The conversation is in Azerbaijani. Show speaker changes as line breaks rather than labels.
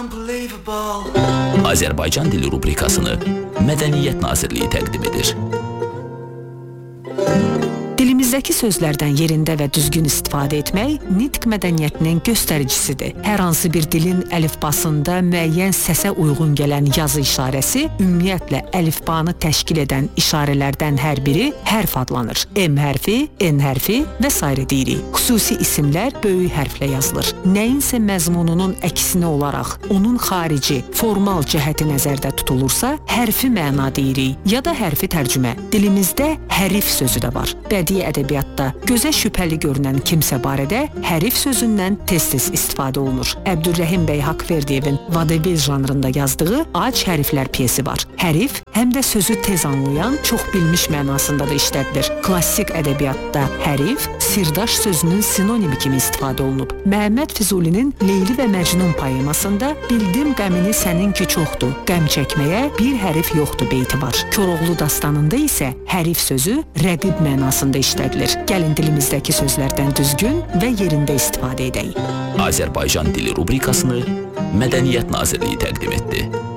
Azərbaycan dili rubrikasını Mədəniyyət Nazirliyi təqdim edir. Dilimizdəki sözlərdən yerində və düzgün istifadə etmək nitq mədəniyyətinin göstəricisidir. Hər hansı bir dilin əlifbasında müəyyən səsə uyğun gələn yazı işarəsi ümumiyyətlə əlifbanı təşkil edən işarələrdən hər biri hərf adlanır. M hərfi, N hərfi və s. deyirik. Xüsusi isimlər böyük hərflə yazılır. Nəyinsə məzmununun əksinə olaraq onun xarici, formal cəhəti nəzərdə tutulursa, hərfi məna deyirik ya da hərfi tərcümə. Dilimizdə hərif sözü də var. Bədii ədəbiyyatda gözə şübhəli görünən kimsə barədə hərif sözündən tez-tez istifadə olunur. Əbdülrəhim bəy Haqverdiyevin Vadevil janrında yazdığı Ac hərflər pyesi var. Hərif həm də sözü tez anlayan, çox bilmiş mənasında da işlədilir. Klassik ədəbiyyatda hərif sirdaş sözünün sinonimi kimi istifadə olunub. Məhəmməd Füzulinin Leyli və Məcnun poemasında bildim qəmini səninki çoxdur, qəm çəkməyə bir hərif yoxdur beyti var. Koroğlu dastanında isə hərif sözü rəqib mənasında işlədilir. Gəlin dilimizdəki sözlərdən düzgün və yerində istifadə edək. Azərbaycan dili rubrikasını Mədəniyyət Nazirliyi təqdim etdi.